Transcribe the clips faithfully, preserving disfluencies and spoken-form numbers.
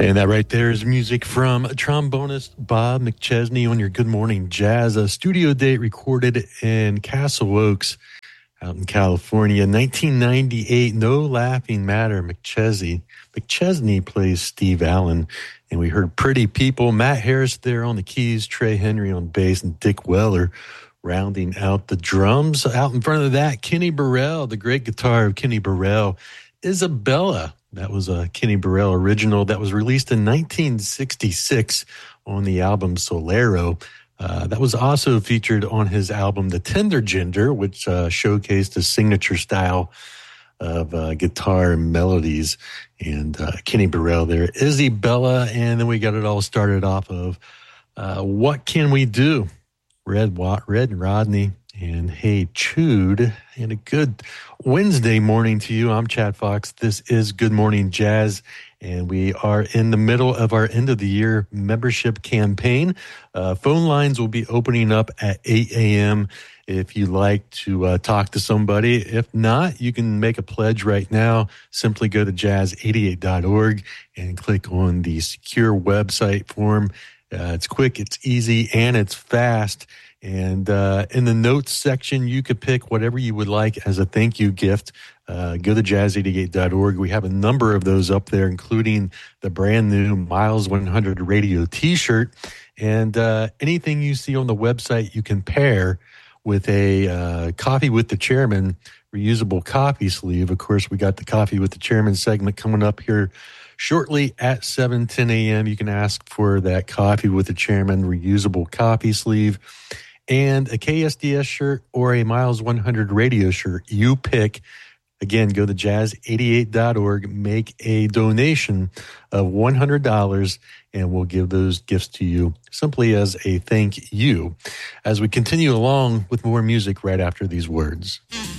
And that right there is music from trombonist Bob McChesney on your Good Morning Jazz. A studio date recorded in Castle Oaks out in California. nineteen ninety-eight, No Laughing Matter. McChesney. McChesney plays Steve Allen. And we heard Pretty People. Matt Harris there on the keys, Trey Henry on bass, and Dick Weller rounding out the drums. Out in front of that, Kenny Burrell, the great guitar of Kenny Burrell. Isabella. That was a Kenny Burrell original that was released in nineteen sixty-six on the album Solero. Uh, that was also featured on his album The Tender Gender, which uh, showcased his signature style of uh, guitar and melodies. And uh, Kenny Burrell there, Isabella, and then we got it all started off of uh, What Can We Do? Red, Red and Rodney. And hey, Jude, and a good Wednesday morning to you. I'm Chad Fox. This is Good Morning Jazz, and we are in the middle of our end of the year membership campaign. Uh, phone lines will be opening up at eight a.m. if you'd like to uh, talk to somebody. If not, you can make a pledge right now. Simply go to jazz eighty-eight dot org and click on the secure website form. Uh, it's quick, it's easy, and it's fast. And uh, in the notes section, you could pick whatever you would like as a thank you gift. Uh, go to jazz eighty-eight dot org. We have a number of those up there, including the brand new Miles one hundred Radio t-shirt. And uh, anything you see on the website, you can pair with a uh, Coffee with the Chairman reusable coffee sleeve. Of course, we got the Coffee with the Chairman segment coming up here shortly at seven ten a.m. You can ask for that Coffee with the Chairman reusable coffee sleeve. And a K S D S shirt or a Miles one hundred Radio shirt. You pick. Again, go to jazz eighty-eight dot org, make a donation of one hundred dollars, and we'll give those gifts to you simply as a thank you. As we continue along with more music right after these words.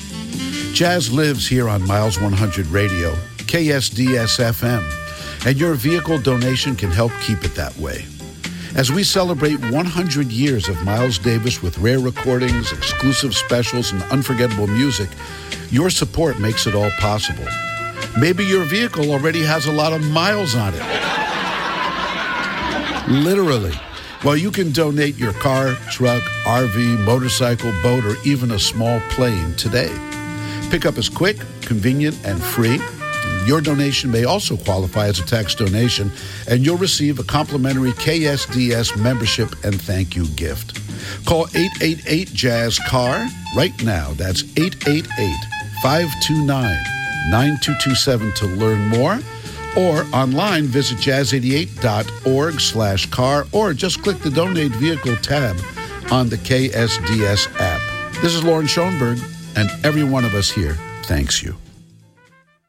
Jazz lives here on Miles one hundred Radio, K S D S F M, and your vehicle donation can help keep it that way. As we celebrate one hundred years of Miles Davis with rare recordings, exclusive specials, and unforgettable music, your support makes it all possible. Maybe your vehicle already has a lot of miles on it. Literally. Well, you can donate your car, truck, R V, motorcycle, boat, or even a small plane today. Pickup is quick, convenient, and free. Your donation may also qualify as a tax donation, and you'll receive a complimentary K S D S membership and thank you gift. Call eight eight eight, jazz C A R right now. That's eight eight eight, five two nine, nine two two seven to learn more. Or online, visit jazz eighty-eight dot org slash car, or just click the Donate Vehicle tab on the K S D S app. This is Lauren Schoenberg, and every one of us here thanks you.